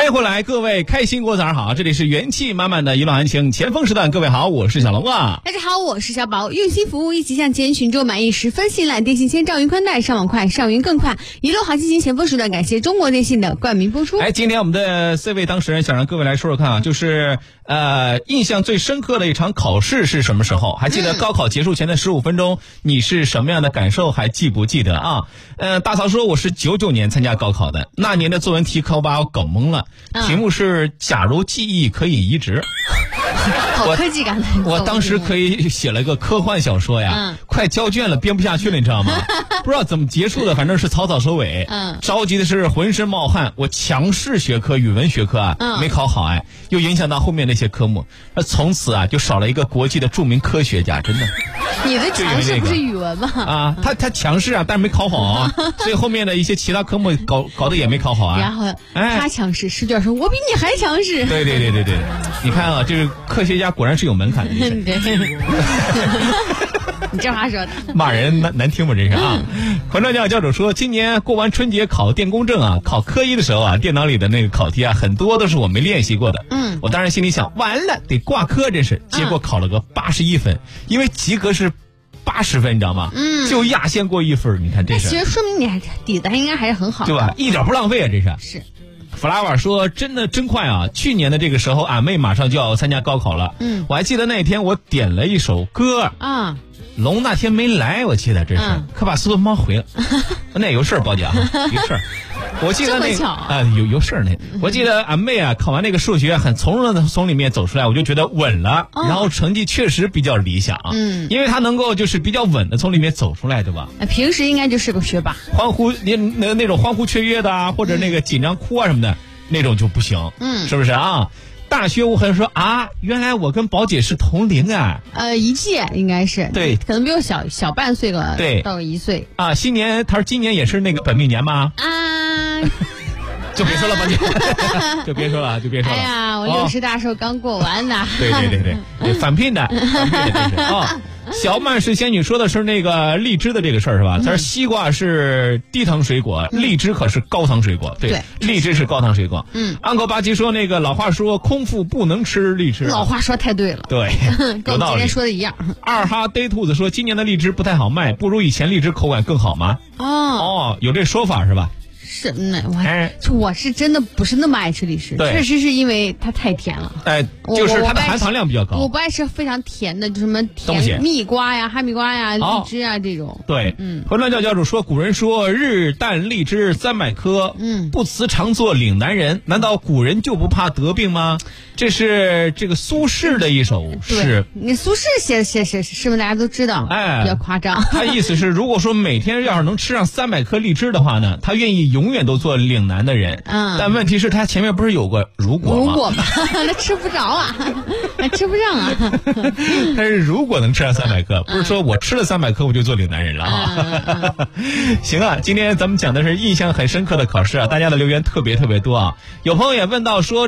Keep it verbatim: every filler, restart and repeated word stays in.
欢迎回来，各位开心过早上好，这里是元气满满的娱乐行情前锋时段，各位好，我是小龙啊。 大家好，我是小宝，用心服务，一起向前群众满意，十分信赖，电信先兆云宽带，上网快，上云更快，娱乐行情前锋时段，感谢中国电信的冠名播出。 哎，今天我们的 C 位当事人想让各位来说说看啊，就是呃，印象最深刻的一场考试是什么时候？还记得高考结束前的十五分钟，你是什么样的感受？还记不记得啊？呃，大嫂说我是九九年参加高考的，那年的作文题可把我搞懵了， 嗯、 题目是假如记忆可以移植。 好科技感的我，我当时可以写了一个科幻小说呀，嗯、快交卷了，编不下去了，你知道吗？不知道怎么结束的，反正是草草收尾。嗯，着急的是浑身冒汗，我强势学科语文学科啊、嗯、没考好，哎，又影响到后面那些科目，从此啊就少了一个国际的著名科学家，真的。 你的强势不是语文吗？ 啊，他他强势啊，但是没考好啊，所以后面的一些其他科目搞搞得也没考好啊。 然后他强势，试卷说我比你还强势。 对对对对对，你看啊，这个科学家果然是有门槛的。 你这话说的， 骂人难难听吗？真是啊！环专家教主说，今年过完春节考电工证啊，考科一的时候啊，电脑里的那个考题啊，很多都是我没练习过的。嗯，我当时心里想，完了得挂科，真是。结果考了个八十一分，嗯、因为及格是八十分，你知道吗？嗯，就压线过一分，你看这事。 其实说明你还底子还应该还是很好， 对吧？一点不浪费啊，这是。 是。 弗拉瓦说：“真的真快啊！去年的这个时候，俺妹马上就要参加高考了。嗯，我还记得那天我点了一首歌啊，龙那天没来，我记得这是，嗯、可把苏东坡回了。那有事儿，宝姐啊，有事儿。我记得那个啊、呃，有有事儿那，我记得俺妹啊，考完那个数学很从容的从里面走出来，我就觉得稳了，哦、然后成绩确实比较理想。嗯，因为她能够就是比较稳的从里面走出来，对吧？ 平时应该就是个学霸， 欢呼那那那种欢呼雀跃的啊，或者那个紧张哭啊什么的。”那种就不行，嗯，是不是啊？大学无痕说啊，原来我跟宝姐是同龄啊， 呃，一届应该是， 对， 可能比我小小半岁个， 对， 到一岁啊。新年，他说今年也是那个本命年吗？啊，就别说了，宝姐，就别说了，就别说了。 哎呀，我六十大寿刚过完呢。 对对对对，反聘的，反聘的这是啊。小曼是仙女说的是那个荔枝的这个事儿是吧？他说西瓜是低糖水果，荔枝可是高糖水果。对，荔枝是高糖水果。嗯，安狗巴基说那个老话说空腹不能吃荔枝。 老话说太对了。 对， 跟我们今天说的一样。 二哈逮兔子说今年的荔枝不太好卖，不如以前荔枝口感更好吗？哦哦，有这说法是吧？ 是呢，我、哎、我是真的不是那么爱吃荔枝，确实是因为它太甜了。 哎，就是它的含糖量比较高。 我不爱吃非常甜的，就什么甜蜜瓜呀、哈密瓜呀、荔枝啊这种。 对，嗯。混乱教教主说，古人说日啖荔枝三百颗，嗯，不辞常作岭南人。难道古人就不怕得病吗？这是这个苏轼的一首诗。 你苏轼写写写诗文大家都知道，哎，比较夸张。 他意思是，如果说每天要是能吃上三百颗荔枝的话呢，他愿意永远都做岭南的人。嗯，但问题是，他前面不是有个如果吗？ 如果嘛，那吃不着啊，那吃不上啊。 但是如果能吃上三百颗，不是说我吃了三百颗我就做岭南人了啊。嗯、行啊，今天咱们讲的是印象很深刻的考试啊，大家的留言特别特别多啊。有朋友也问到说。